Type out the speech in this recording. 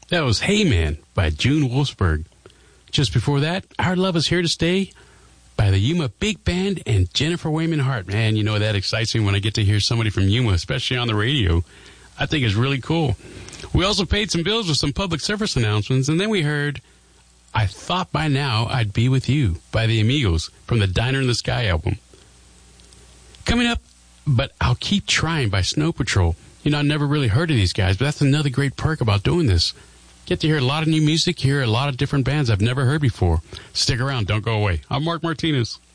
That was Hey Man by June Wolfsburg. Just before that, Our Love Is Here to Stay by the Yuma Big Band and Jennifer Wayman Hart. Man, you know, that excites me when I get to hear somebody from Yuma, especially on the radio. I think it's really cool. We also paid some bills with some public service announcements, and then we heard I Thought By Now I'd Be With You by the Amigos from the Diner in the Sky album. Coming up, But I'll Keep Trying by Snow Patrol. You know, I never really heard of these guys, but that's another great perk about doing this. Get to hear a lot of new music, hear a lot of different bands I've never heard before. Stick around, don't go away. I'm Mark Martinez.